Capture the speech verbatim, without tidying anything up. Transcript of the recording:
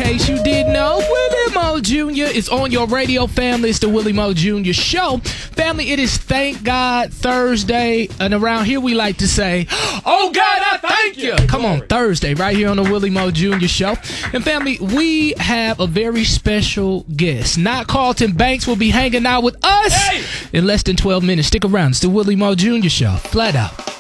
case you didn't know, Willie Mo Junior is on your radio, family. It's the Willie Mo Junior Show. Family, it is Thank God Thursday, and around here we like to say, oh God, I thank you. Come on, Thursday, right here on the Willie Mo Junior Show. And family, we have a very special guest. Not Carlton Banks will be hanging out with us Hey! in less than twelve minutes. Stick around. It's the Willie Mo Junior Show. Flat out.